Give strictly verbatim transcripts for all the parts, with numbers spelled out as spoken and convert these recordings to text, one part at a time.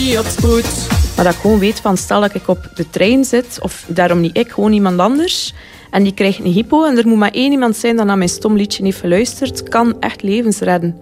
Maar dat ik gewoon weet van, stel dat ik op de trein zit, of daarom niet ik, gewoon iemand anders, en die krijgt een hypo en er moet maar één iemand zijn dat naar mijn stom liedje heeft geluisterd, kan echt levens redden.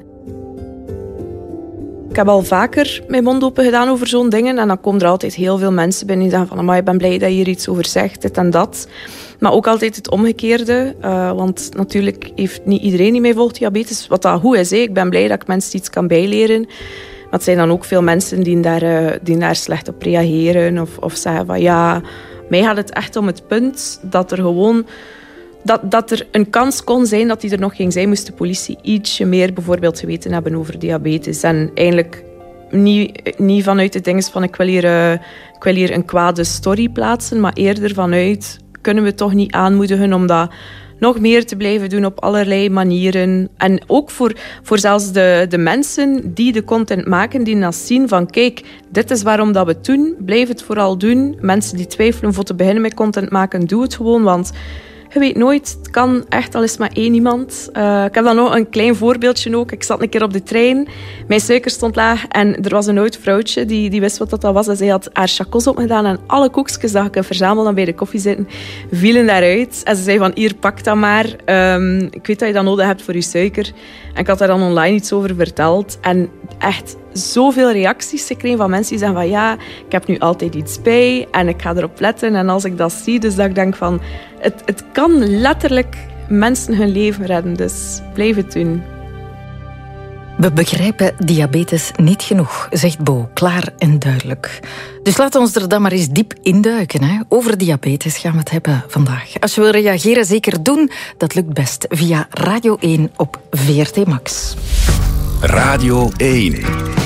Ik heb al vaker mijn mond open gedaan over zo'n dingen en dan komen er altijd heel veel mensen binnen die zeggen van, amai, ik ben blij dat je hier iets over zegt, dit en dat. Maar ook altijd het omgekeerde, uh, want natuurlijk heeft niet iedereen die mij volgt diabetes, wat dat goed is. Hè. Ik ben blij dat ik mensen iets kan bijleren. Maar het zijn dan ook veel mensen die daar, uh, die daar slecht op reageren of, of zeggen van ja, mij gaat het echt om het punt dat er gewoon dat, dat er een kans kon zijn dat die er nog ging zijn, moest de politie ietsje meer bijvoorbeeld geweten hebben over diabetes. En eigenlijk niet, niet vanuit de dingen van ik wil, hier, uh, ik wil hier een kwade story plaatsen, maar eerder vanuit kunnen we toch niet aanmoedigen om dat nog meer te blijven doen op allerlei manieren. En ook voor, voor zelfs de, de mensen die de content maken, die dat zien van kijk, dit is waarom dat we het doen. Blijf het vooral doen. Mensen die twijfelen voor te beginnen met content maken, doe het gewoon, want je weet nooit, het kan echt al eens maar één iemand. Uh, ik heb dan nog een klein voorbeeldje ook. Ik zat een keer op de trein, mijn suiker stond laag en er was een oud vrouwtje die, die wist wat dat was. En zij had haar chacos opgedaan en alle koekjes dat ik heb verzameld en bij de koffie zitten, vielen daaruit. En ze zei van, hier, pak dat maar. Um, ik weet dat je dat nodig hebt voor je suiker. En ik had daar dan online iets over verteld. En echt zoveel reacties gekregen van mensen die zeggen van ja, ik heb nu altijd iets bij en ik ga erop letten. En als ik dat zie, dus dat ik denk van het, het kan letterlijk mensen hun leven redden. Dus blijf het doen. We begrijpen diabetes niet genoeg, zegt Bo, klaar en duidelijk. Dus laten we ons er dan maar eens diep induiken. Hè. Over diabetes gaan we het hebben vandaag. Als je wil reageren, zeker doen. Dat lukt best via Radio één op V R T Max. Radio één.